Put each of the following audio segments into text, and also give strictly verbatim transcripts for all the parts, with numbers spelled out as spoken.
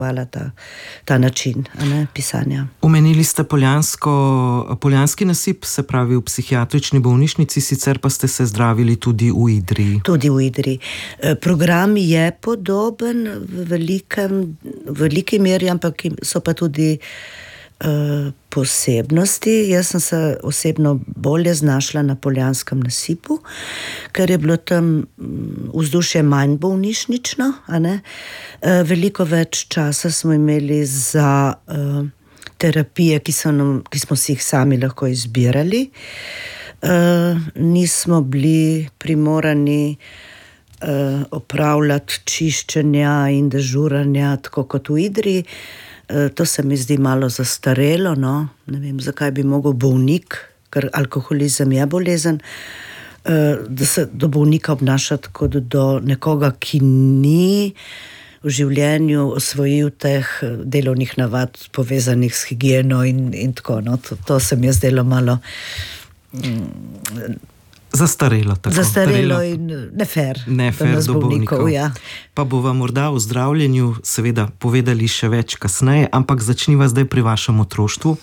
Ta, ta način ne, pisanja. Omenili ste poljansko, poljanski nasip, se pravi v psihiatrični bolnišnici, sicer pa ste se zdravili tudi v Idriji. Tudi v Idriji. Program je podoben v velikem, v veliki meri, ampak so pa tudi uh, posebnosti. Jaz sem se osebno bolje znašla na poljanskem nasipu, ker je bilo tam vzdušje manj bolnišnično, a ne? Veliko več časa smo imeli za uh, terapije, ki, so nam, ki smo si jih sami lahko izbirali. Uh, nismo bili primorani uh, opravljati čiščenja in dežuranja, tako kot v Idriji. Uh, to se mi zdi malo zastarelo, no? Ne vem, zakaj bi mogel bolnik, ker alkoholizem je bolezen, uh, da se do bolnika obnašati kot do nekoga, ki ni v življenju osvojil teh delovnih navad povezanih s higieno in, in tako. No, to, to se mi je zdelo malo mm, zastarelo. Tako. Zastarelo in nefer. Nefer do bolnikov. Ja. Pa bo vam morda o zdravljenju seveda povedali še več kasneje, ampak začniva zdaj pri vašem otroštvu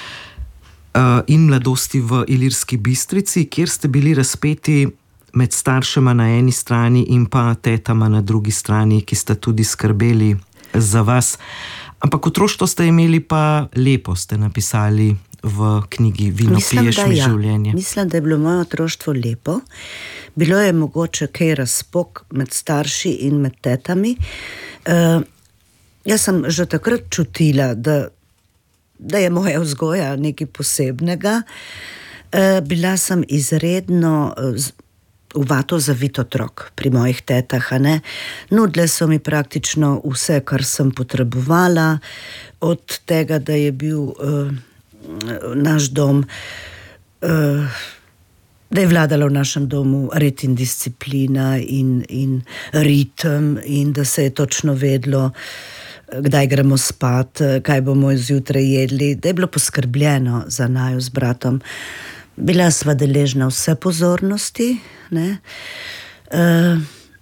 uh, in mladosti v Ilirski Bistrici, kjer ste bili razpeti med staršema na eni strani in pa tetama na drugi strani, ki sta tudi skrbeli za vas. Ampak otroštvo ste imeli pa lepo, ste napisali v knjigi Vino piješ mi življenje. Mislim, da je bilo moje otroštvo lepo. Bilo je mogoče kaj razpok med starši in med tetami. Uh, jaz sem že takrat čutila, da, da je moja vzgoja nekaj posebnega. Uh, bila sem izredno uh, uvato zavit otrok pri mojih tetah, a ne. Nudile so mi praktično vse, kar sem potrebovala, od tega, da je bil uh, naš dom, uh, da je vladala v našem domu red in disciplina in, in ritem in da se je točno vedlo, kdaj gremo spat, kaj bomo zjutraj jedli, da je bilo poskrbljeno za naju s bratom. Bila sva deležna vse pozornosti, ne. Uh,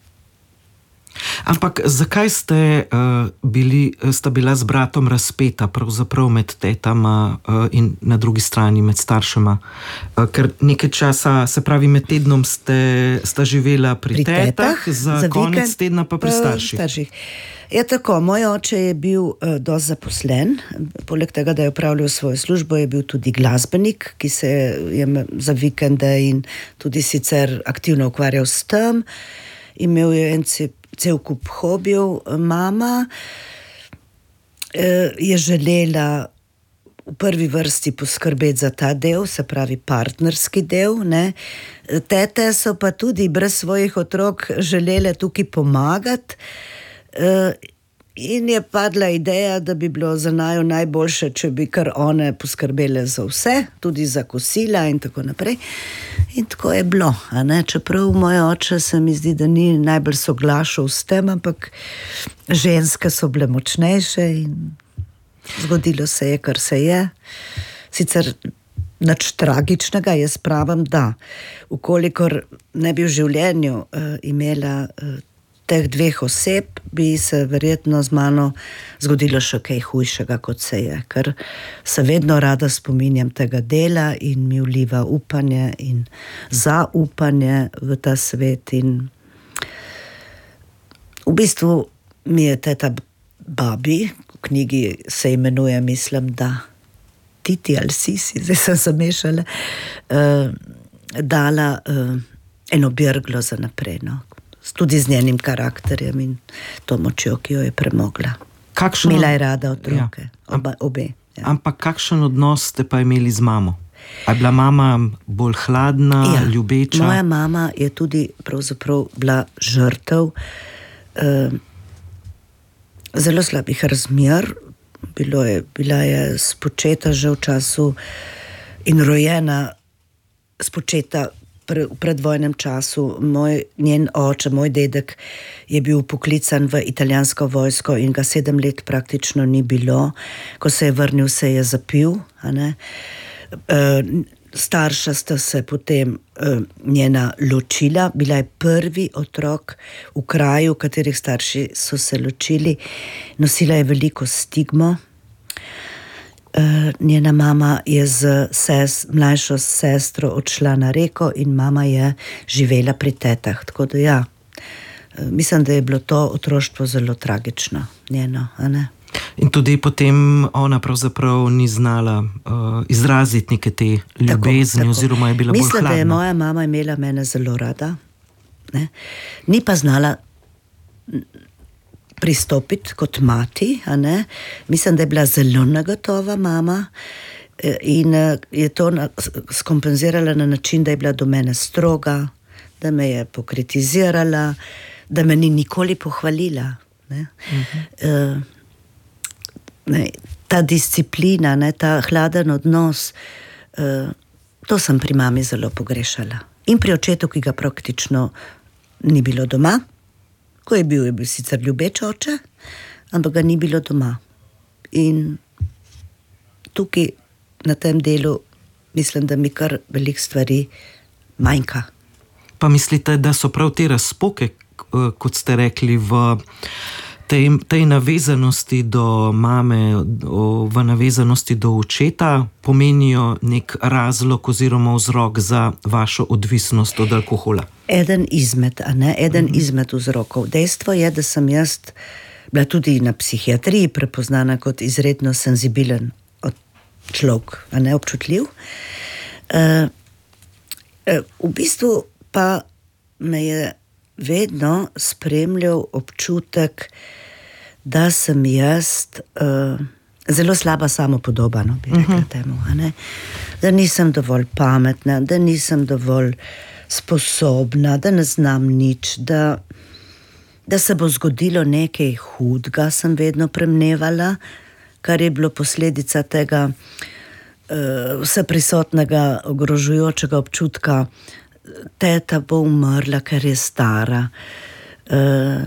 Ampak zakaj ste uh, bili, sta bila z bratom razpeta pravzaprav med tetama uh, in na drugi strani med staršema? Uh, ker nekaj časa, se pravi med tednom ste, sta živela pri, pri tetah, tetah, za, za konec vikend, tedna pa pri starših. starših. Ja, tako, moj oče je bil uh, dosti zaposlen, poleg tega, da je opravljal svojo službo, je bil tudi glasbenik, ki se je za vikende in tudi sicer aktivno ukvarjal s tem. Imel je en cel kup hobijev. Mama uh, je želela v prvi vrsti poskrbeti za ta del, se pravi partnerski del, ne. Tete so pa tudi brez svojih otrok želele tukaj pomagati. Uh, in je padla ideja, da bi bilo za naju najboljše, če bi kar one poskrbele za vse, tudi za kosila in tako naprej. In tako je bilo, a ne? Čeprav moj oče se mi zdi, da ni najbolj soglašal s tem, ampak ženske so bile močnejše in zgodilo se je, kar se je. Sicer nič tragičnega, jaz pravim, da ukolikor ne bi v življenju uh, imela uh, teh dveh oseb, bi se verjetno z mano zgodilo še kaj hujšega, kot se je, ker se vedno rada spominjam tega dela in mi vliva upanje in zaupanje v ta svet in v bistvu mi je teta Babi, v knjigi se imenuje, mislim, da Titi ali Sisi, zdaj sem zamešala, uh, dala uh, eno berglo za naprej, no. Tudi z njenim karakterjem in to močjo, ki jo je premogla. Kakšen... Imela je rada otroke, ja. Oba, obe. Ja. Ampak kakšen odnos ste pa imeli z mamo? A je bila mama bolj hladna, ja. ljubeča? Moja mama je tudi pravzaprav bila žrtev eh, zelo slabih razmer. Bilo je, bila je spočeta že v času in rojena spočeta v predvojnem času. Moj, njen oče, moj dedek je bil poklican v italijansko vojsko in ga sedem let praktično ni bilo. Ko se je vrnil, se je zapil, a ne. E, starša sta se potem uh, njena ločila, bila je prvi otrok v kraju, v katerih starši so se ločili, nosila je veliko stigmo. Uh, njena mama je z ses, mlajšo sestro odšla na reko in mama je živela pri tetah. Tako da ja, uh, mislim, da je bilo to otroštvo zelo tragično, njeno, a ne? In tudi potem ona pravzaprav ni znala uh, izraziti neke te ljubezni, tako, tako. Oziroma je bila Mislim, bolj hladna. Mislim, da je moja mama imela mene zelo rada, ne? Ni pa znala pristopiti kot mati, a ne? Mislim, da je bila zelo negotova mama in je to skompenzirala na način, da je bila do mene stroga, da me je pokritizirala, da me ni nikoli pohvalila, ne? Uh-huh. Uh, Ne, ta disciplina, ne, ta hladen odnos, uh, to sem pri mami zelo pogrešala. In pri očetu, ki ga praktično ni bilo doma, ko je bil, je bil sicer ljubeč oče, ampak ga ni bilo doma. In tukaj na tem delu mislim, da mi kar veliko stvari manjka. Pa mislite, da so prav te razpoke, kot ste rekli, v tej, tej navezanosti do mame, v navezanosti do očeta, pomenijo nek razlog oziroma vzrok za vašo odvisnost od alkohola? Eden izmed, a ne, eden mm-hmm. izmed vzrokov. Dejstvo je, da sem jaz bila tudi na psihiatriji prepoznana kot izredno senzibilen človek, a ne, občutljiv. Uh, uh, v bistvu pa me je vedno spremljal občutek, da sem jaz uh, zelo slaba samopodoba, no, bi rekla uh-huh. temu, a ne? Da nisem dovolj pametna, da nisem dovolj sposobna, da ne znam nič, da, da se bo zgodilo nekaj hudega, sem vedno premnevala, kar je bilo posledica tega uh, vseprisotnega ogrožujočega občutka, teta bo umrla, ker je stara. Uh,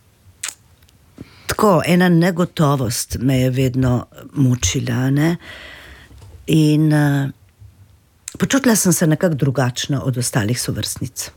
tako, ena negotovost me je vedno mučila, ne? In uh, počutila sem se nekako drugačno od ostalih sovrstnic.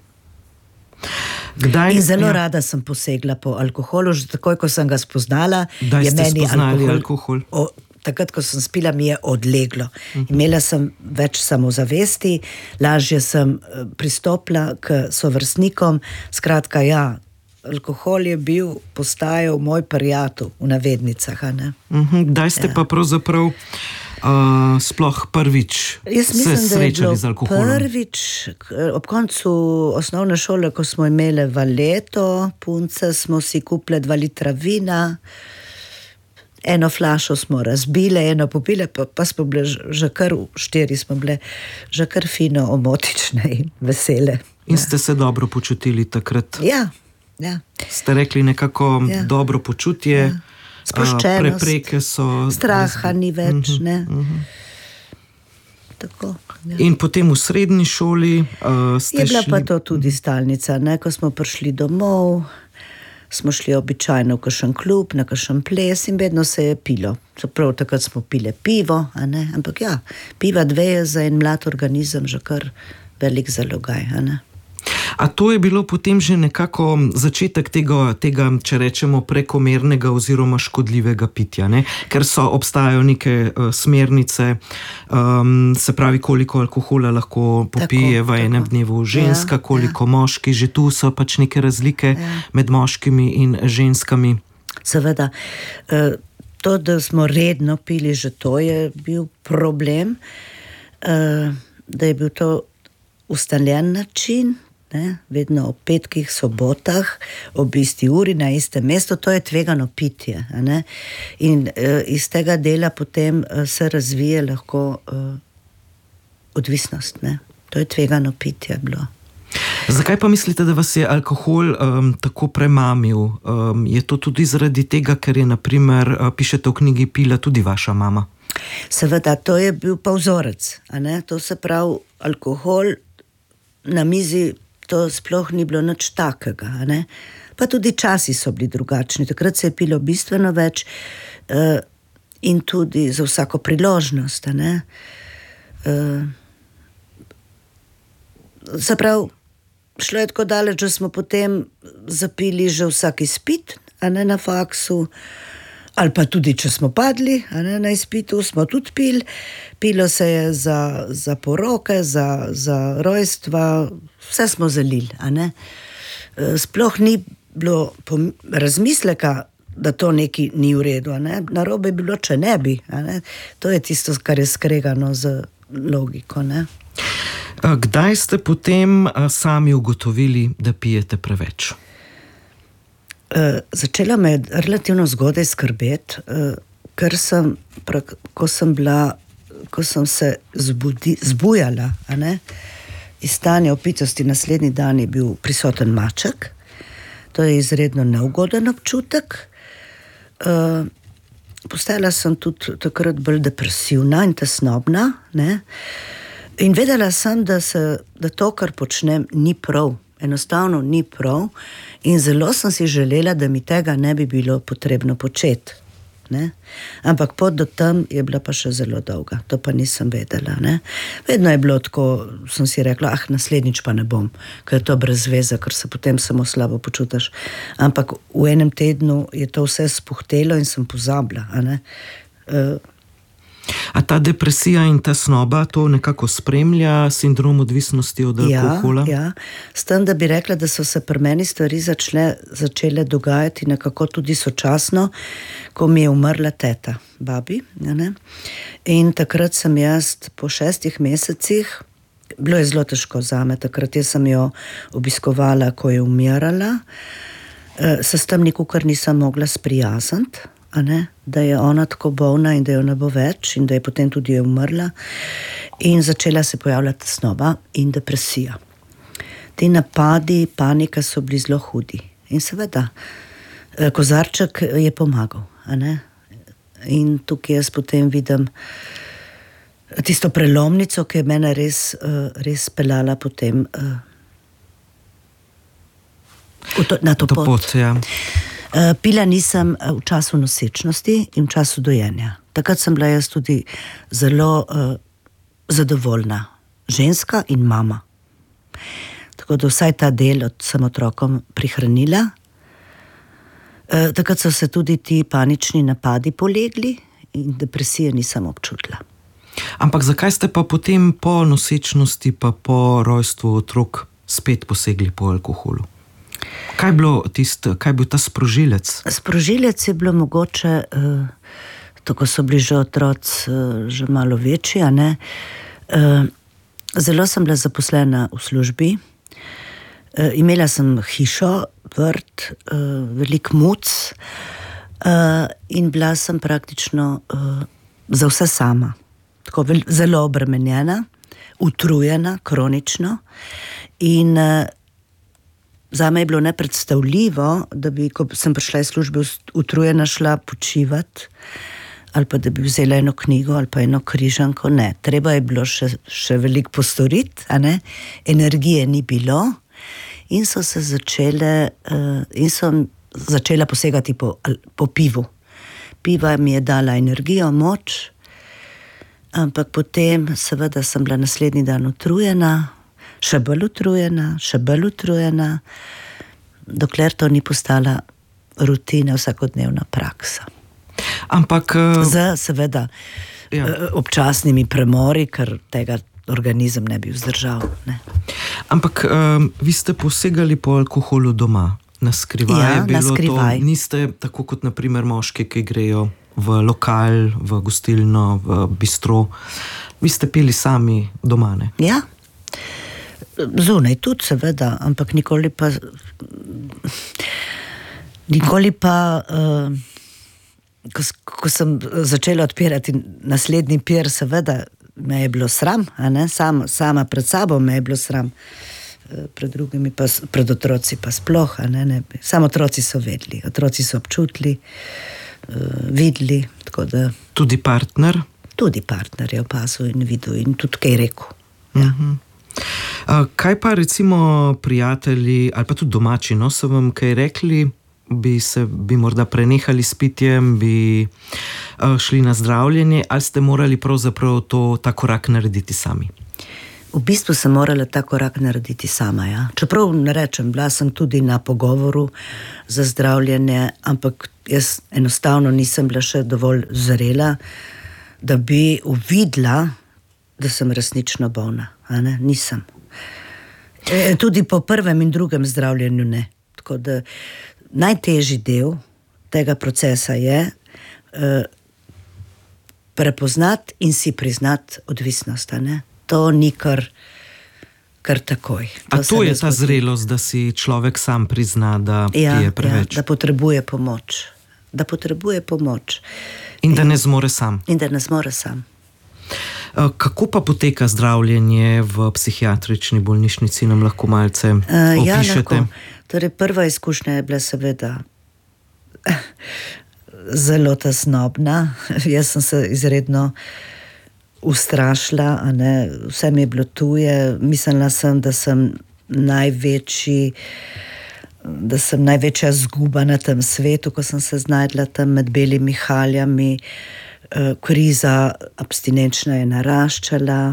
Kdaj? In zelo ja. rada sem posegla po alkoholu, že takoj, ko sem ga spoznala, Kdaj je ste meni spoznali alkohol... alkohol? O, takrat, ko sem spila, mi je odleglo. Uh-huh. Imela sem več samozavesti, lažje sem pristopila k sovrstnikom. Skratka, ja, alkohol je bil, postajal moj prijatelj v navednicah. Ne? Uh-huh. Kdaj ste ja. pa pravzaprav uh, sploh prvič mislim, se srečali z alkoholom? Prvič, ob koncu osnovne šole, ko smo imeli valeto, punce, smo si kupile dva litra vina, eno flašo smo razbile, eno popile, pa, pa smo bile že kar, štiri smo bile že kar fino omotične in vesele. In ja. ste se dobro počutili takrat? Ja, ja. Ste rekli nekako ja. dobro počutje, ja. Sproščenost, prepreke so... straha ni več, uh-huh, ne. Uh-huh. Tako, ja. In potem v srednji šoli uh, ste šli... Je bila šli... pa to tudi stalnica, ne, ko smo prišli domov, smo šli običajno v kakšen klub, na kakšen ples in vedno se je pilo. Čeprav takrat smo pile pivo, a ne? Ampak ja, piva dve je za en mlad organizem že kar velik zalogaj, a ne? A to je bilo potem že nekako začetek tega, tega, če rečemo, prekomernega oziroma škodljivega pitja, ne? Ker so obstajajo neke uh, smernice, um, se pravi, koliko alkohola lahko popije tako, v enem tako. dnevu ženska, ja, koliko ja. moški, že tu so pač neke razlike ja. med moškimi in ženskami. Seveda, uh, to, da smo redno pili, že to je bil problem, uh, da je bil to ustaljen način, ne? Vedno ob petkih, sobotah, ob isti uri, na istem mestu, to je tvegano pitje. Ne? In uh, iz tega dela potem uh, se razvije lahko uh, odvisnost. Ne? To je tvegano pitje bilo. Zakaj pa mislite, da vas je alkohol um, tako premamil? Um, je to tudi zaradi tega, ker je, naprimer, uh, pišete v knjigi, pila tudi vaša mama? Seveda, to je bil pa vzorec. A ne? To se pravi, alkohol na mizi, to sploh ni bilo nič takega, ne? Pa tudi časi so bili drugačni, takrat se je pilo bistveno več uh, in tudi za vsako priložnost, ne? Uh, se pravi, šlo je tako daleč, da smo potem zapili že vsak izpit, a ne na faksu, ali pa tudi, če smo padli, a ne na izpitu, smo tudi pili. Pilo se je za, za poroke, za, za rojstva, vse smo zalili, a ne. Sploh ni bilo razmisleka, da to nekaj ni v redu, a ne. Narobe bi bilo, če ne bi, a ne. To je tisto, kar je skregano z logiko, ne. Kdaj ste potem sami ugotovili, da pijete preveč? Začela me je relativno zgodaj skrbeti, ker sem, ko sem bila, ko sem se zbudi, zbujala, a ne, iz stanja opitosti, naslednji dan je bil prisoten maček. To je izredno neugoden občutek. Postala sem tudi takrat bolj depresivna in tesnobna, ne. In vedela sem, da, se, da to, kar počnem, ni prav. Enostavno ni prav. In zelo sem si želela, da mi tega ne bi bilo potrebno početi. Ne? Ampak pot do tam je bila pa še zelo dolga. To pa nisem vedela. Ne? Vedno je bilo tako, sem si rekla, ah, naslednjič pa ne bom, ker je to brez veze, ker se potem samo slabo počutiš. Ampak v enem tednu je to vse spuhtelo in sem pozabila. A ne? Uh, A ta depresija in ta snoba, to nekako spremlja sindrom odvisnosti od alkohola? Ja, ja. S tem, da bi rekla, da so se pri meni stvari začele, začele dogajati nekako tudi sočasno, ko mi je umrla teta, babi. Ne? In takrat sem jaz po šestih mesecih, bilo je zelo težko zame, takrat jaz sem jo obiskovala, ko je umirala, se s tem nikakor nisem mogla sprijazniti, a ne, da je ona tako bolna in da jo ne bo več in da je potem tudi je umrla in začela se pojavljati snoba in depresija. Ti napadi, panika so bili zelo hudi in seveda kozarček je pomagal, a ne, in tukaj jaz potem vidim tisto prelomnico, ki je mene res, res peljala potem to, na to, to pot. pot ja. Uh, pila nisem v času nosečnosti in v času dojenja. Takrat sem bila jaz tudi zelo uh, zadovoljna. Ženska in mama. Tako da vsaj ta del od sem otrokom prihranila. Uh, takrat so se tudi ti panični napadi polegli in depresije nisem občutila. Ampak zakaj ste pa potem po nosečnosti pa po rojstvu otrok spet posegli po alkoholu? Kaj je bilo tist, kaj je bil ta sprožilec? Sprožilec je bilo mogoče, uh, tako so bili že otroci uh, že malo večji, a ne. Uh, zelo sem bila zaposlena v službi. Uh, imela sem hišo, vrt, uh, velik muc uh, in bila sem praktično uh, za vse sama. Tako vel, zelo obremenjena, utrujena, kronično in uh, zame je bilo nepredstavljivo, da bi, ko sem prišla iz službe utrujena, šla počivati, ali pa da bi vzela eno knjigo, ali pa eno križanko. Ne, treba je bilo še, še veliko postoriti, a ne, energije ni bilo in so se začele, uh, in sem začela posegati po, po pivu. Piva mi je dala energijo, moč, ampak potem seveda sem bila naslednji dan utrujena, še bolj utrujena, še bolj utrujena, dokler to ni postala rutina, vsakodnevna praksa. Ampak... Z, seveda, ja. občasnimi premori, ker tega organizem ne bi vzdržal. Ne. Ampak um, vi ste posegali po alkoholu doma, na skrivaj ja, je bilo na skrivaj. To, niste tako kot na primer moški, ki grejo v lokal, v gostilno, v bistro. Vi ste pili sami doma, ne? Ja. Zunaj tudi seveda, ampak nikoli pa nikoli pa uh, ko, ko sem začela odpirati naslednji pir, seveda me je bilo sram, a ne, sama, sama pred sabo me je bilo sram, pred drugimi pa, pred otroci pa sploh, a ne, ne, samo otroci so vedeli, otroci so občutili, uh, videli, tako da... Tudi partner? Tudi partner je opazil in videl in tudi kaj rekel. Ja. Uh-huh. Kaj pa recimo prijatelji ali pa tudi domači, no, so vam kaj rekli, bi se bi morda prenehali s pitjem, bi uh, šli na zdravljenje, ali ste morali pravzaprav to ta korak narediti sami? V bistvu sem morala ta korak narediti sama. Ja? Čeprav ne rečem, bila sem tudi na pogovoru za zdravljenje, ampak jaz enostavno nisem bila še dovolj zrela, da bi uvidela, da sem resnično bolna. A ne? Nisem. E, tudi po prvem in drugem zdravljenju ne. Tako da najtežji del tega procesa je eh, prepoznati in si priznati odvisnost. A ne? To ni kar, kar takoj. To A to je ta zrelost, da si človek sam prizna, da ja, je preveč. Ja, da potrebuje pomoč. Da potrebuje pomoč. In da ne zmore sam. In da ne zmore sam. Kako pa poteka zdravljenje v psihiatrični bolnišnici, nam lahko malce uh, opišete? Ja, torej, prva izkušnja je bila seveda zelo tesnobna. Jaz sem se izredno ustrašila, a ne, vse mi je bilo tuje. Mislila sem, da sem največji, da sem največja zguba na tem svetu, ko sem se znajdla tam med belimi haljami. Kriza abstinenčna je naraščala,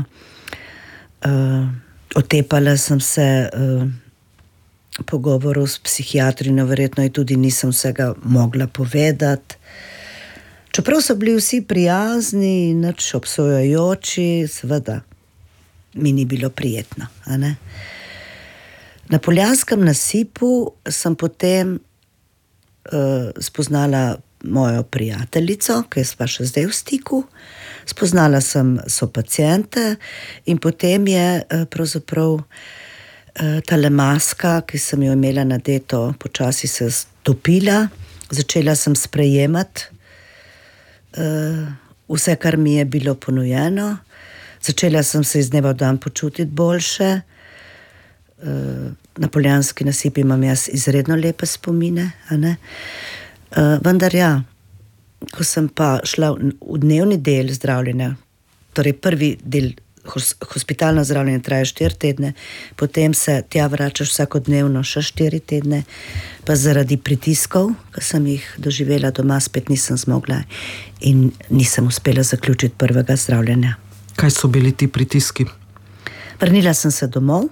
otepala sem se pogovorov s psihiatrinjo, verjetno je tudi nisem vsega mogla povedati. Čeprav so bili vsi prijazni, nič obsojajoči, seveda mi ni bilo prijetno. A ne? Na Poljanskem nasipu sem potem uh, spoznala mojo prijateljico, ki sva še zdaj v stiku. Spoznala sem so paciente in potem je uh, pravzaprav uh, tale maska, ki sem jo imela nadeto, počasi se stopila. Začela sem sprejemati Uh, vse, kar mi je bilo ponujeno. Začela sem se iz dneva v dan počutiti boljše. Uh, na Poljanski nasip imam jaz izredno lepe spomine, a ne? Uh, vendar ja, ko sem pa šla v, v dnevni del zdravljenja, torej prvi del hospitalno zdravljenje traja štiri tedne, potem se tja vračaš vsakodnevno še štiri tedne, pa zaradi pritiskov, ki sem jih doživela doma, spet nisem zmogla in nisem uspela zaključiti prvega zdravljenja. Kaj so bili ti pritiski? Vrnila sem se domov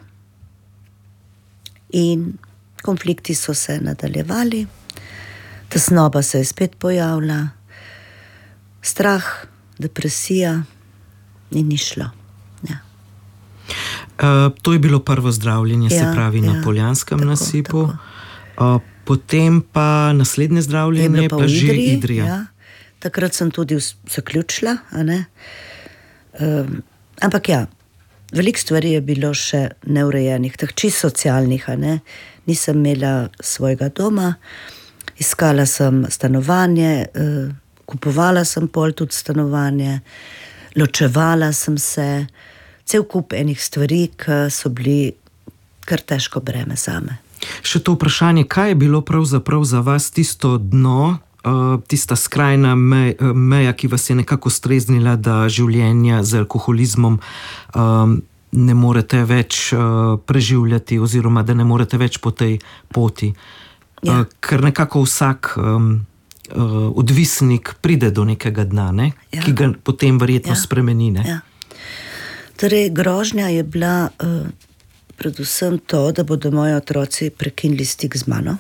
in konflikti so se nadaljevali, tesnoba se je spet pojavila, strah, depresija in ni šlo. Ja. Uh, to je bilo prvo zdravljenje, ja, se pravi ja, na Poljanskem tako, nasipu. Tako. Uh, potem pa naslednje zdravljenje, pa, pa že Idri, Idrija. Ja. Takrat sem tudi zaključila. A ne? Um, ampak ja, veliko stvari je bilo še neurejenih, tako čisto socialnih. A ne? Nisem imela svojega doma, iskala sem stanovanje, uh, kupovala sem pol tudi stanovanje, ločevala sem se, cel kup enih stvari, ki so bili kar težko breme zame. Še to vprašanje, kaj je bilo pravzaprav za vas tisto dno, tista skrajna meja, ki vas je nekako streznila, da življenja z alkoholizmom ne morete več preživljati oziroma da ne morete več po tej poti. Ja. Ker nekako vsak odvisnik pride do nekega dna, ne? Ja. Ki ga potem verjetno ja. spremeni. Ne? Ja. Torej, grožnja je bila uh, predvsem to, da bodo moji otroci prekinili stik z mano.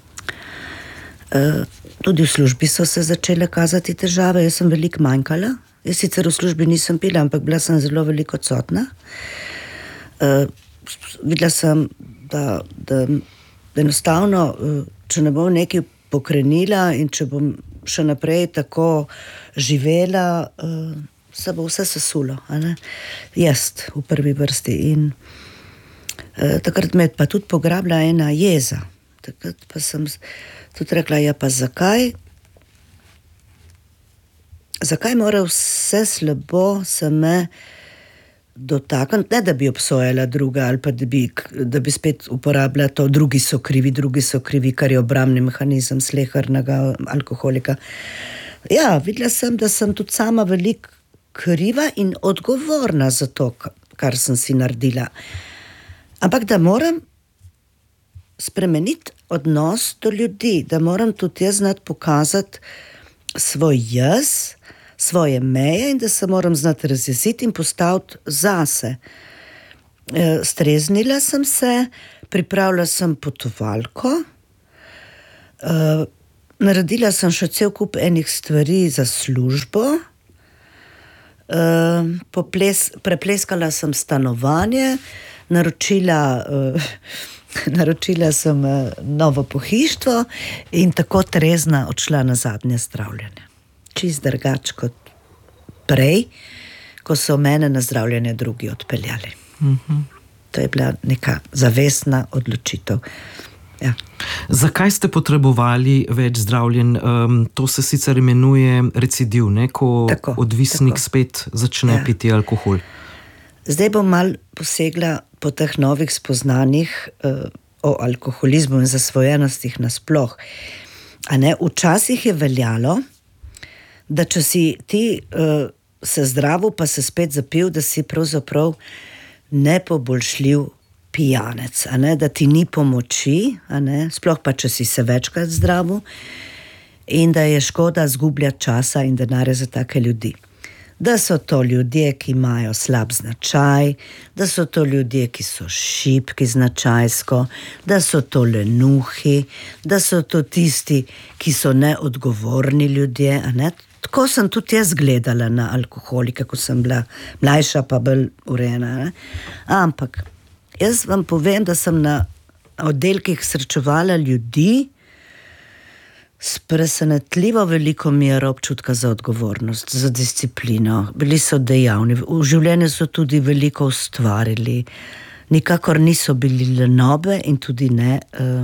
Uh, tudi v službi so se začele kazati težave, jaz sem veliko manjkala. Jaz sicer v službi nisem pila, ampak bila sem zelo veliko odsotna. Uh, videla sem, da, da, da enostavno, uh, če ne bom nekaj pokrenila in če bom še naprej tako živela, uh, se bo vse sesulo, a ne? Jaz v prvi vrsti. In uh, takrat me pa tudi pograbila ena jeza. Takrat pa sem tudi rekla, ja pa zakaj? Zakaj mora vse slabo se me dotakniti, ne da bi obsojala druga ali pa da bi, da bi spet uporabljala to, drugi so krivi, drugi so krivi, kar je obrambni mehanizem slehernega alkoholika. Ja, videla sem, da sem tudi sama veliko kriva in odgovorna za to, kar sem si naredila. Ampak da moram spremeniti odnos do ljudi, da moram tudi jaz znati pokazati svoj jaz, svoje meje in da se moram znati razjeziti in postaviti zase. streznila sem se, pripravila sem potovalko, uh, naredila sem še cel kup enih stvari za službo, uh, poples, prepleskala sem stanovanje, naročila, uh, naročila sem uh, novo pohištvo in tako trezna odšla na zadnje zdravljenje. Čist drugače kot prej, ko so mene na zdravljenje drugi odpeljali. Mm-hmm. To je bila neka zavestna odločitev. Ja. Zakaj ste potrebovali več zdravljenj? Um, to se sicer imenuje recidiv, ne? Ko tako, odvisnik tako. spet začne ja. piti alkohol. Zdaj bom mal posegla po teh novih spoznanjih uh, o alkoholizmu in zasvojenostih nasploh. A ne, včasih je veljalo, da če si ti uh, se zdravil, pa se spet zapil, da si pravzaprav nepoboljšljiv pijanec, a ne, da ti ni pomoči, a ne, sploh pa, če si se večkrat zdravil, in da je škoda zgubljati časa in denarja za take ljudi. Da so to ljudje, ki imajo slab značaj, da so to ljudje, ki so šibki značajsko, da so to lenuhi, da so to tisti, ki so neodgovorni ljudje, a ne. Tako sem tudi jaz gledala na alkoholike, ko sem bila mlajša pa bolj urejena. Ne? Ampak jaz vam povem, da sem na oddelkih srečevala ljudi s presenetljivo veliko mero občutka za odgovornost, za disciplino. Bili so dejavni, v življenju so tudi veliko ustvarili, nikakor niso bili lenobe in tudi ne uh,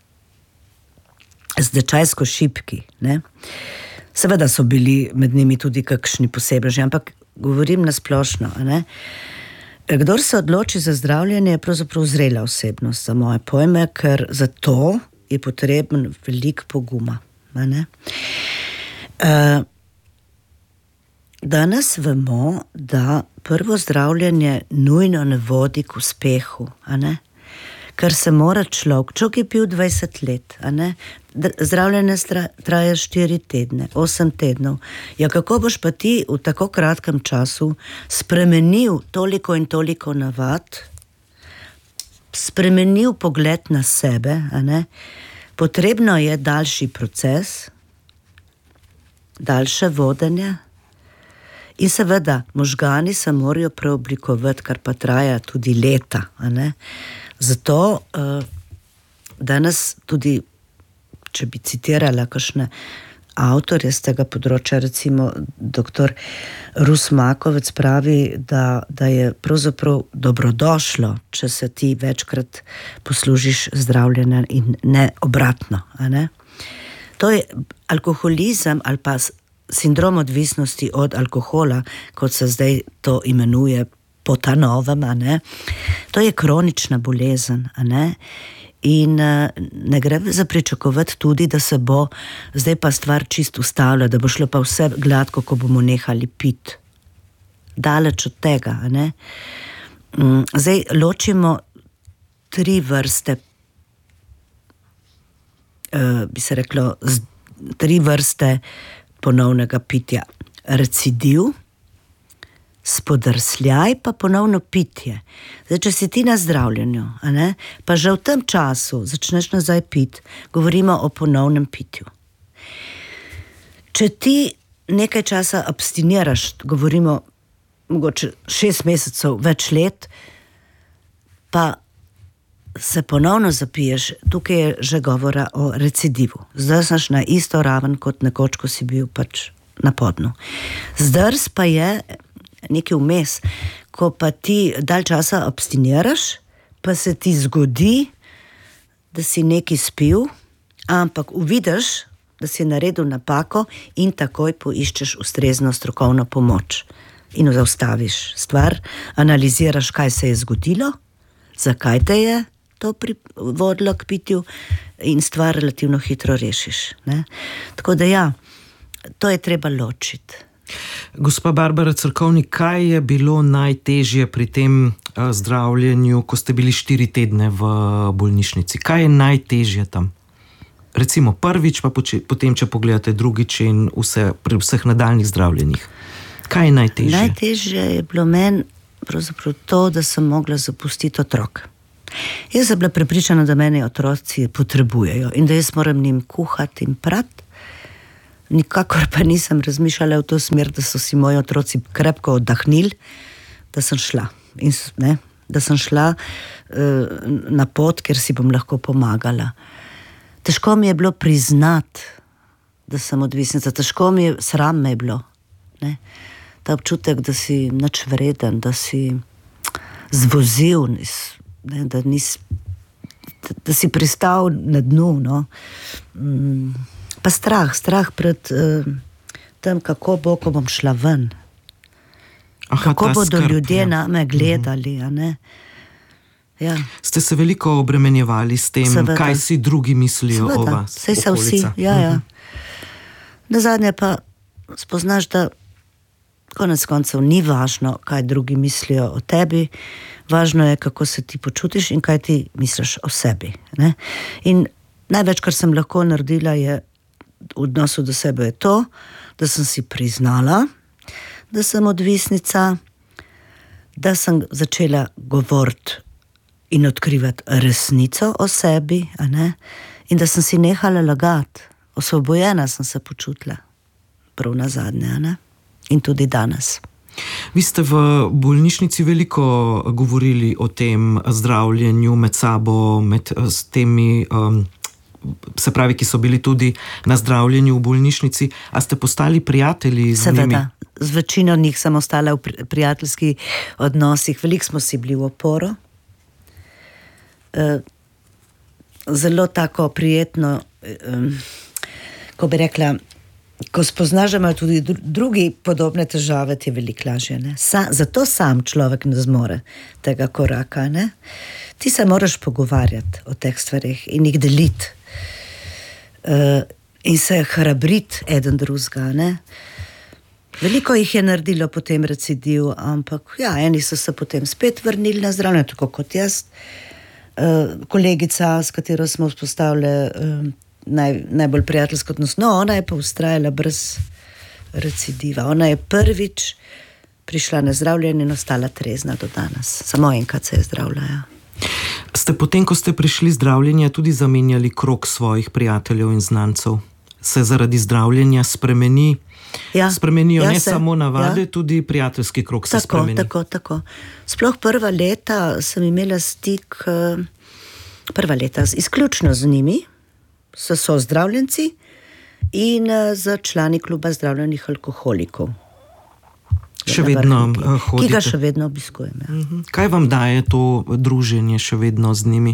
značajsko šibki, ne. Seveda so bili med njimi tudi kakšni posebneži, ampak govorim na splošno. Ne? Kdor se odloči za zdravljenje, je pravzaprav zrela osebnost za moje pojme, ker za to je potreben velik poguma. Ne? Uh, danes vemo, da prvo zdravljenje nujno ne vodi k uspehu, a ne? Ker se mora človek, človek je pil dvajset let, a ne? Zdravljenje traja štiri tedne, osem tednov. Ja, kako boš pa ti v tako kratkem času spremenil toliko in toliko navad, spremenil pogled na sebe, a ne? Potrebno je daljši proces, daljše vodenje in seveda možgani se morajo preoblikovati, kar pa traja tudi leta, a ne? Zato uh, danes tudi, če bi citirala kakšne avtorje z tega področja, recimo doktor Rus Makovec pravi, da, da je pravzaprav dobrodošlo, če se ti večkrat poslužiš zdravljenja in ne obratno. A ne? To je alkoholizem ali pa sindrom odvisnosti od alkohola, kot se zdaj to imenuje po ta novem, a ne? To je kronična bolezen, a ne? In uh, ne gre za pričakovati tudi, da se bo zdaj pa stvar čisto ustavila, da bo šlo pa vse gladko, ko bomo nehali piti. Daleč od tega, a ne? Um, zdaj ločimo tri vrste, uh, bi se reklo, z, tri vrste ponovnega pitja. Recidiv, spodrsljaj pa ponovno pitje. Zdaj, če si ti na zdravljenju, a ne, pa že v tem času začneš nazaj piti, govorimo o ponovnem pitju. Če ti nekaj časa abstiniraš, govorimo mogoče šest mesecev, več let, pa se ponovno zapiješ, tukaj je že govora o recidivu. Zdaj znaš na isto raven, kot nekoč, ko si bil pač na podnu. Zdrs pa je nekaj vmes, ko pa ti dalj časa abstiniraš, pa se ti zgodi, da si nekaj spil, ampak uvidiš, da si naredil napako in takoj poiščeš ustrezno strokovno pomoč. In zaustaviš stvar, analiziraš, kaj se je zgodilo, zakaj te je to privodilo k pitju in stvar relativno hitro rešiš. Ne? Tako da ja, to je treba ločiti. Gospa Barbara Cerkovnik, kaj je bilo najtežje pri tem zdravljenju, ko ste bili štiri tedne v bolnišnici? Kaj je najtežje tam? Recimo prvič, pa potem, če pogledate drugič in vse, pri vseh nadaljnih zdravljenjih. Kaj je najtežje? Najtežje je bilo meni pravzaprav to, da sem mogla zapustiti otroka. Jaz sem bila prepričana, da mene otroci potrebujejo in da jaz moram njim kuhati in prati. Nikakor pa nisem razmišljala v to smer, da so si moji otroci krepko oddahnili, da sem šla. In, ne, da sem šla uh, na pot, ker si bom lahko pomagala. Težko mi je bilo priznati, da sem odvisnica. Težko mi je, sram me je bilo. Ne? Ta občutek, da si nič vreden, da si zvozil, ne, da, nis, da, da si pristal na dnu. No. Pa strah, strah pred uh, tem, kako bo, ko bom šla ven. Aha, kako bodo skrb, ljudje ja. na me gledali. A ne? Ja. Ste se veliko obremenjevali s tem, Seveda. kaj si drugi mislijo Seveda. o vas? Sej se vsi, ja, ja. Nazadnje pa spoznaš, da konec koncev ni važno, kaj drugi mislijo o tebi, važno je, kako se ti počutiš in kaj ti misliš o sebi. Ne? In največ, kar sem lahko naredila, je v odnosu do sebe je to, da sem si priznala, da sem odvisnica, da sem začela govoriti in odkrivati resnico o sebi, a ne? In da sem si nehala lagati. Osvobojena sem se počutila, prav nazadnje, a ne? In tudi danes. Vi ste v bolnišnici veliko govorili o tem zdravljenju med sabo, med s temi, um, se pravi, ki so bili tudi na zdravljenju v bolnišnici. A ste postali prijatelji z Seveda. njimi? Z večino njih sem ostala v prijateljskih odnosih. Veliko smo si bili v oporo. Uh, zelo tako prijetno, um, ko bi rekla, ko spoznaš, da imajo tudi drugi podobne težave, ti je veliko lažje. Ne? Sa, zato sam človek ne zmore tega koraka. Ne? Ti se moraš pogovarjati o teh stvarih in jih deliti. Uh, in se hrabriti eden drugega. Ne? Veliko jih je naredilo potem recidiv, ampak ja, eni so se potem spet vrnili na zdravljenje, tako kot jaz. Uh, kolegica, s katero smo vzpostavili uh, Naj, najbolj prijateljsko odnos. No, ona je pa ustrajala brez recidiva. Ona je prvič prišla na zdravljenje in ostala trezna do danes. Samo enkrat se je zdravljala. Ste potem, ko ste prišli zdravljenja, tudi zamenjali krog svojih prijateljev in znancev? Se zaradi zdravljenja spremeni? Ja, spremenijo ja, ne se, samo navade, ja. tudi prijateljski krog se tako, spremeni. Tako, tako. Sploh prva leta sem imela stik, prva leta izključno z njimi, so, so zdravljenci in za člani kluba zdravljenih alkoholikov. Še vedno hodite? Ki ga še vedno obiskujem. Ja. Uh-huh. Kaj vam daje to druženje še vedno z njimi?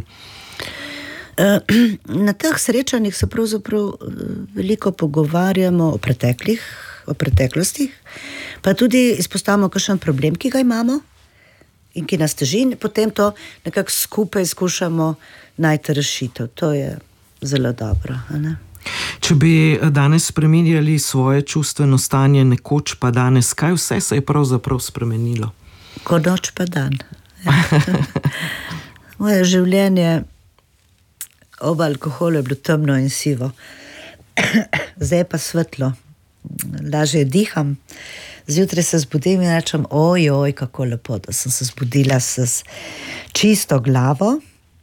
Na teh srečanjih se pravzaprav veliko pogovarjamo o preteklih, o preteklostih, pa tudi izpostavimo kakšen problem, ki ga imamo in ki nas teži, in potem to nekako skupaj skušamo najti rešitev. To je zelo dobro, a ne? Če bi danes spremenjali svoje čustveno stanje, nekoč pa danes, kaj vse se je pravzaprav spremenilo? Ko noč pa dan. Ja. Moje življenje ob alkoholu je bilo temno in sivo. Zdaj pa svetlo. Lažje diham. Zjutraj se zbudim in rečem, oj, oj, kako lepo, da sem se zbudila s čisto glavo,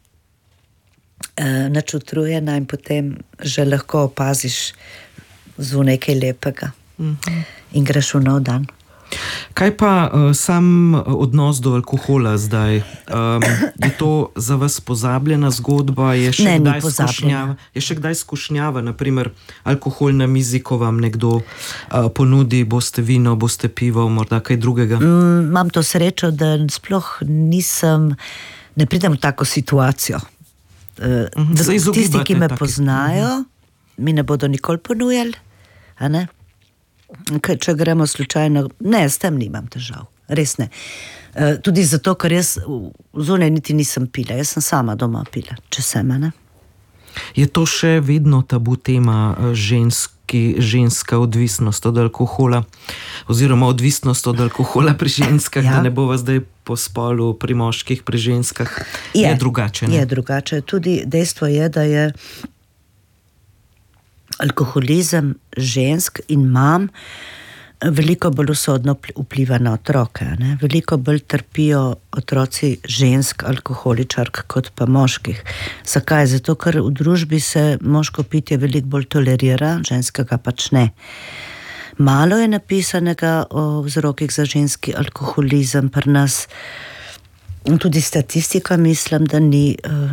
nič utrujena in potem že lahko opaziš zunaj nekaj lepega uh-huh. in greš v nov dan. Kaj pa uh, sam odnos do alkohola zdaj? Um, je to za vas pozabljena zgodba? Je še, ne, kdaj skušnjava, je še kdaj skušnjava? Naprimer, alkohol na mizi, ko vam nekdo uh, ponudi, boste vino, boste pivo, morda kaj drugega? Mm, imam to srečo, da sploh nisem, ne pridem v tako situacijo. Uh, uh-huh. Tisti, ki me taki. poznajo, uh-huh. mi ne bodo nikoli ponujali, a ne? Če gremo slučajno, ne, s tem nimam težav, res ne. Uh, tudi zato, ker jaz zunaj niti nisem pila, jaz sem sama doma pila, če sem, ne. Je to še vedno tabu tema ženski, ženska odvisnost od alkohola, oziroma odvisnost od alkohola pri ženskah, ja. Da ne bova zdaj po spolu pri moških, pri ženskah, je, je drugače, ne? Je drugače, tudi dejstvo je, da je alkoholizem žensk in mam veliko bolj usodno vpliva na otroke. Ne? Veliko bolj trpijo otroci žensk, alkoholičark, kot pa moških. Zakaj? Zato, ker v družbi se moško pitje veliko bolj tolerira, ženskega pač ne. Malo je napisanega o vzrokih za ženski alkoholizem pri nas. Tudi statistika mislim, da ni, uh,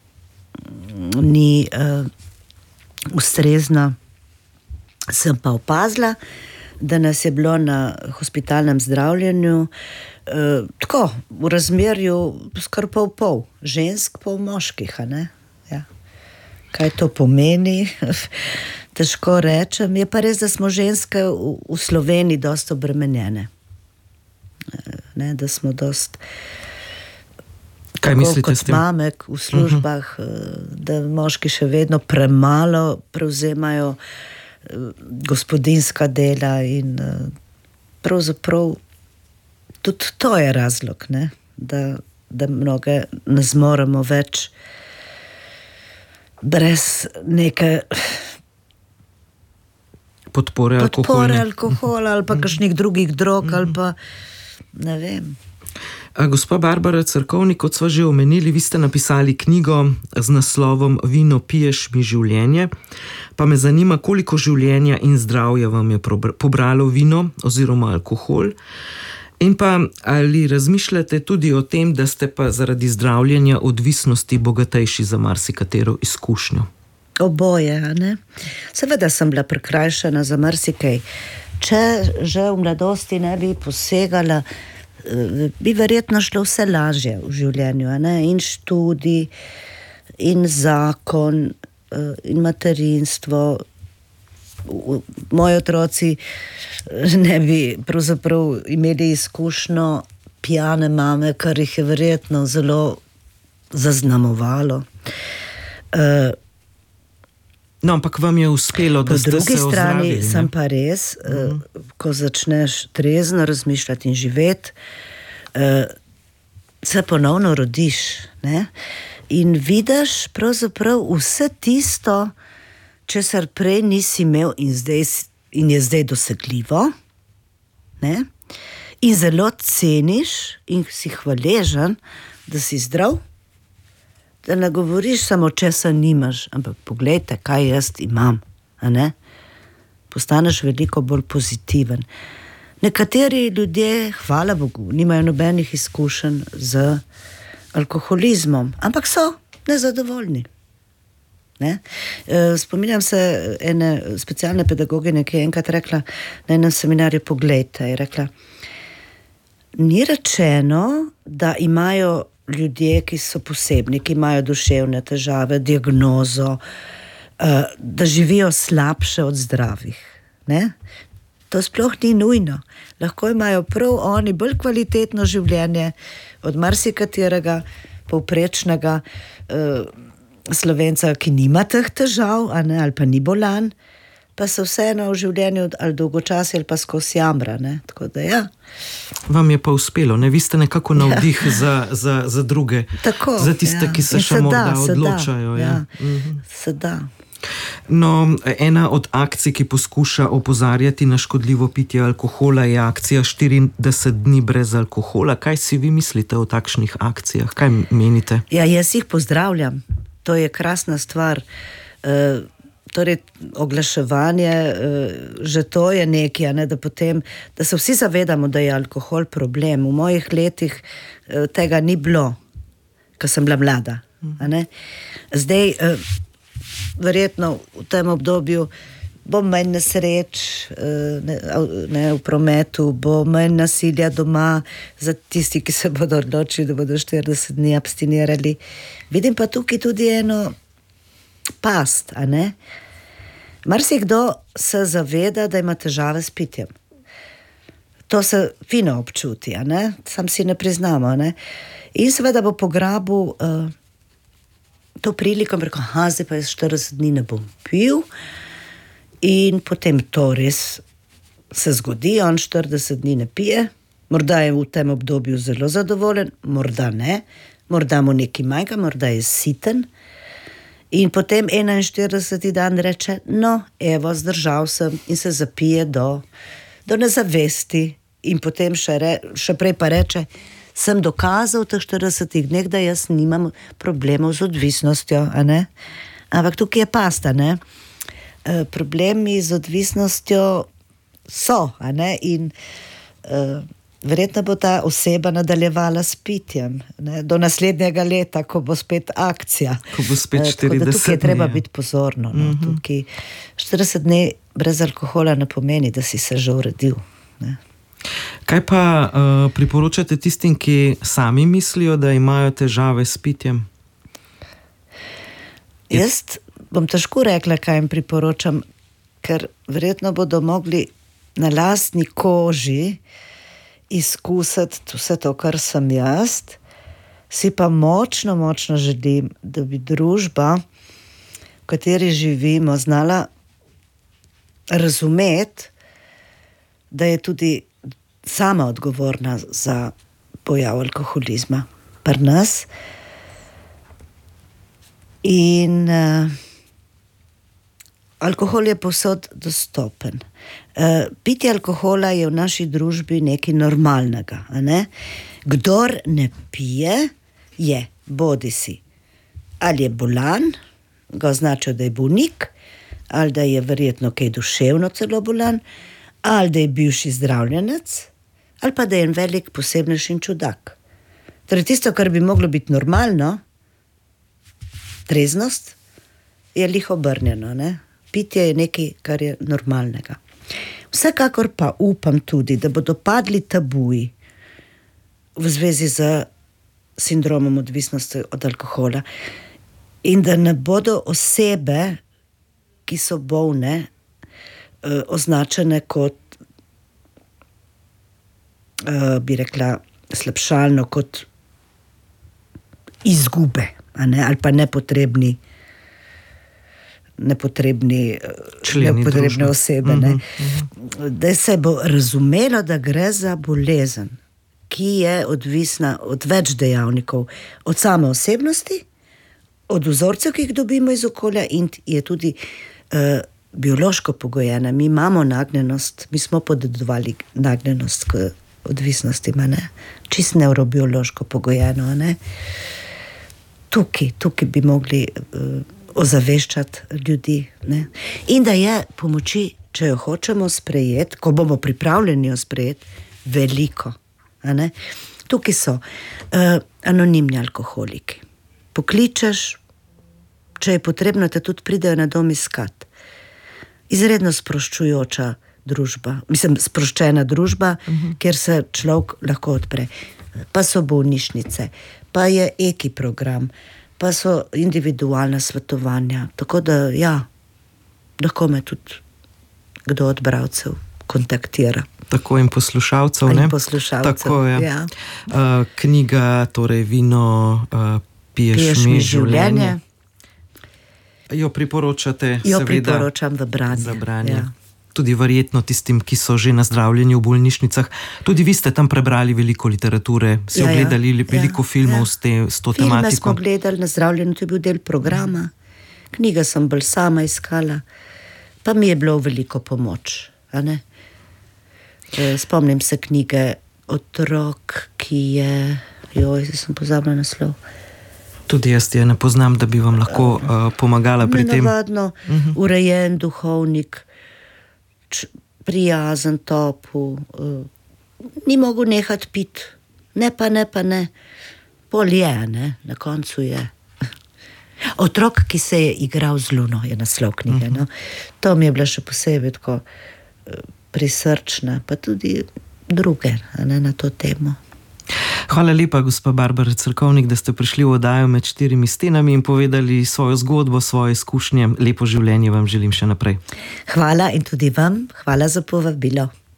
ni uh, ustrezna. Sem pa opazila, da nas je bilo na hospitalnem zdravljenju eh, tako, v razmerju skoraj pol pol, žensk pol moških, a ne? Ja. Kaj to pomeni? Težko rečem. Je pa res, da smo ženske v, v Sloveniji dosti obremenjene. Ne, da smo dosti Kaj mislite s tem? Kot mamek v službah, uh-huh. da moški še vedno premalo prevzemajo gospodinska dela in pravzaprav tudi to je razlog, ne? Da, da mnoge ne zmoremo več brez neke podpore, podpore alkohola ali pa kakšnih drugih drog mm-hmm. ali pa ne vem. Gospa Barbara Cerkovnik, kot sva že omenili, vi ste napisali knjigo z naslovom Vino piješ mi življenje. Pa me zanima, koliko življenja in zdravja vam je pobralo vino oziroma alkohol. In pa ali razmišljate tudi o tem, da ste pa zaradi zdravljenja odvisnosti bogatejši za marsikatero izkušnjo? Oboje, a ne? Seveda sem bila prikrajšana za marsikaj. Če že v mladosti ne bi posegala, bi verjetno šlo vse lažje v življenju, a ne? In študij, in zakon, in materinstvo. Moji otroci ne bi pravzaprav imeli izkušnjo pijane mame, kar jih je verjetno zelo zaznamovalo. No, ampak vam je uspelo, da ste se ozdravili. Po drugi strani sem pa res, uh-huh. ko začneš trezno razmišljati in živeti, se ponovno rodiš, ne? In vidiš pravzaprav vse tisto, česar prej nisi imel in, zdaj, in je zdaj dosegljivo, ne? In zelo ceniš in si hvaležen, da si zdrav, da ne govoriš samo, česa nimaš, ampak poglejte, kaj jaz imam, a ne? Postaneš veliko bolj pozitiven. Nekateri ljudje, hvala Bogu, nimajo nobenih izkušenj z alkoholizmom, ampak so nezadovoljni. Ne? Spominjam se ene specialne pedagogine, ki je enkrat rekla na enem seminarju, poglejte, je rekla, ni rečeno, da imajo ljudje, ki so posebni, ki imajo duševne težave, diagnozo, da živijo slabše od zdravih. Ne? To sploh ni nujno. Lahko imajo prav oni bolj kvalitetno življenje od marsikaterega povprečnega uh, Slovenca, ki nima teh težav, a ne, ali pa ni bolan, pa se vseeno v življenju ali dolgočasi ali pa skozi jamra. Ne? Tako da ja. Vam je pa uspelo, ne? Vi ste nekako navdih ja. za, za, za druge, tako, za tiste, ja. ki se In še se morda da, odločajo. Se da, ja. ja. Mhm. Se da. No, ena od akcij, ki poskuša opozarjati na škodljivo pitje alkohola, je akcija štirideset dni brez alkohola. Kaj si vi mislite o takšnih akcijah? Kaj menite? Ja, jaz jih pozdravljam. To je krasna stvar. E, torej, oglaševanje, e, že to je nekaj, ne, da potem, da se vsi zavedamo, da je alkohol problem. V mojih letih e, tega ni bilo, ko sem bila mlada. A ne? Zdaj, e, verjetno v tem obdobju bo manj nesreč ne, ne, v prometu, bo manj nasilja doma za tisti, ki se bodo odločili, da bodo štirideset dni abstinirali. Vidim pa tukaj tudi eno past, a ne? Marsikdo se zaveda, da ima težave s pitjem. To se fino občuti, a ne? Sam si ne priznamo, a ne? In seveda bo po grabu uh, to priliko, rekel, aha, zdaj pa jaz štirideset dni ne bom pil, in potem to res se zgodi, on štirideset dni ne pije, morda je v tem obdobju zelo zadovoljen, morda ne, morda mu nekaj manjka, morda je siten, in potem enainštirideseti dan reče, no, evo, zdržal sem, in se zapije do do nezavesti in potem še, re, še prej pa reče, sem dokazal v teh štiridesetih dneh, da jaz nimam problemov z odvisnostjo, a ne? Ampak tukaj je pasta, ne? E, problemi z odvisnostjo so, a ne? In e, verjetno bo ta oseba nadaljevala s pitjem, ne? Do naslednjega leta, ko bo spet akcija. Ko bo spet štirideset dni. Tukaj je treba biti pozorno. No? Mm-hmm. Tukaj štirideset dni brez alkohola ne pomeni, da si se že uredil, ne? Kaj pa uh, priporočate tistim, ki sami mislijo, da imajo težave s pitjem? Je... Jaz bom težko rekla, kaj jim priporočam, ker verjetno bodo mogli na lastni koži izkusiti vse to, kar sem jaz. Si pa močno, močno želim, da bi družba, v kateri živimo, znala razumeti, da je tudi sama odgovorna za pojav alkoholizma pri nas. In uh, alkohol je povsod dostopen. Uh, pitje alkohola je v naši družbi nekaj normalnega, a ne? Kdor ne pije, je bodisi ali je bolan, ga označijo, da je bolnik, ali da je verjetno kaj duševno celo bolan, ali da je bivši zdravljenec, ali pa da je en velik posebnež in čudak. Torej tisto, kar bi moglo biti normalno, treznost, je lih obrnjeno, ne? Pitje je nekaj, kar je normalnega. Vsekakor pa upam tudi, da bodo padli tabuji v zvezi z sindromom odvisnosti od alkohola in da ne bodo osebe, ki so bolne, označene kot, bi rekla, slabšalno, kot izgube, a ne? Ali pa nepotrebni, nepotrebni, nepotrebne osebe. Ne? Uh-huh. Da se bo razumelo, da gre za bolezen, ki je odvisna od več dejavnikov, od same osebnosti, od vzorcev, ki jih dobimo iz okolja in je tudi uh, biološko pogojena. Mi imamo nagnjenost, mi smo podedovali nagnjenost k odvisnosti, ne? Čist neurobiološko pogojeno, ne? Tukaj, tukaj bi mogli uh, ozaveščati ljudi, ne? In da je pomoči, če jo hočemo sprejeti, ko bomo pripravljeni jo sprejeti, veliko, a ne? Tukaj so uh, anonimni alkoholiki. Pokličeš, če je potrebno, te tudi pridejo na dom iskat. Izredno sproščujoča družba, mislim, sproščena družba, uh-huh. kjer se človek lahko odpre. Pa so bolnišnice, pa je eki program, pa so individualna svetovanja. Tako da, ja, lahko me tudi kdo od bralcev kontaktira. Tako in poslušalcev, ne? In poslušalcev, tako, ja. ja. Uh, knjiga, torej Vino, uh, piješ, piješ mi življenje. življenje. Jo priporočate, jo seveda, priporočam v branje. Za branje. Ja. Tudi verjetno tistim, ki so že na zdravljenju v bolnišnicah. Tudi vi ste tam prebrali veliko literature, si ja, ogledali ja, veliko ja, filmov ja. s, te, s to Filme tematiko. Filme smo gledali, na zdravljenju to je bil del programa. Knjiga sem bolj sama iskala, pa mi je bilo veliko pomoč. A ne? Spomnim se knjige Otrok, ki je... Joj, sem pozabila naslov. Tudi jaz je ne poznam, da bi vam lahko uh, pomagala pri tem. Nenavadno, uh-huh. urejen duhovnik, č, prijazen, topel, uh, ni mogel nehati piti. Ne pa, ne pa, ne. Pol je, ne, na koncu je. Otrok, ki se je igral z luno, je naslov knjige. Uh-huh. No? To mi je bila še posebej tako uh, prisrčna, pa tudi druge, ne, na to temo. Hvala lepa, gospa Barbara Cerkovnik, da ste prišli v oddajo Med štirimi stenami in povedali svojo zgodbo, svoje izkušnje. Lepo življenje vam želim še naprej. Hvala in tudi vam. Hvala za povabilo.